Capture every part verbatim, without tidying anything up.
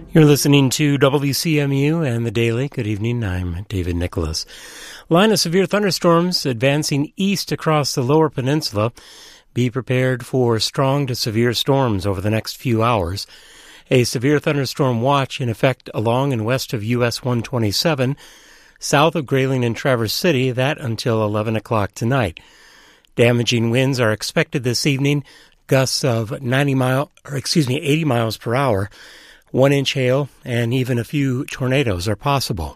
You're listening to W C M U and The Daily. Good evening. I'm David Nicholas. Line of severe thunderstorms advancing east across the lower peninsula. Be prepared for strong to severe storms over the next few hours. A severe thunderstorm watch in effect along and west of U S one twenty-seven, south of Grayling and Traverse City, that until eleven o'clock tonight. Damaging winds are expected this evening, gusts of ninety mile, or excuse me, eighty miles per hour. One inch hail, and even a few tornadoes are possible.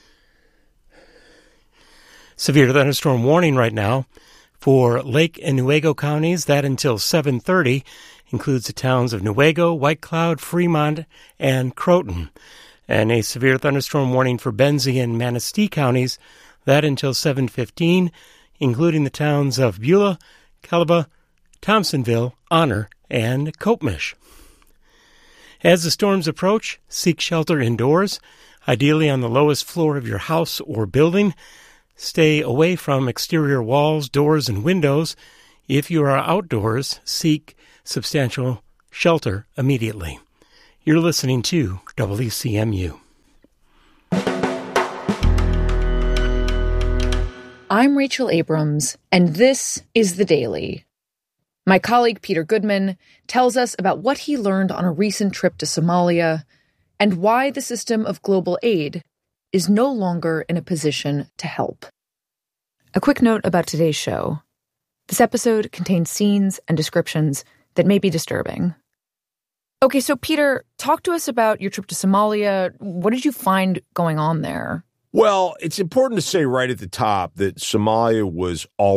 Severe thunderstorm warning right now for Lake and Newaygo counties. That until seven thirty includes the towns of Newaygo, White Cloud, Fremont, and Croton. And a severe thunderstorm warning for Benzie and Manistee counties. That until seven fifteen, including the towns of Beulah, Calabar, Thompsonville, Honor, and Copemish. As the storms approach, seek shelter indoors, ideally on the lowest floor of your house or building. Stay away from exterior walls, doors, and windows. If you are outdoors, seek substantial shelter immediately. You're listening to W C M U. I'm Rachel Abrams, and this is The Daily. My colleague Peter Goodman tells us about what he learned on a recent trip to Somalia and why the system of global aid is no longer in a position to help. A quick note about today's show. This episode contains scenes and descriptions that may be disturbing. Okay, so Peter, talk to us about your trip to Somalia. What did you find going on there? Well, it's important to say right at the top that Somalia was all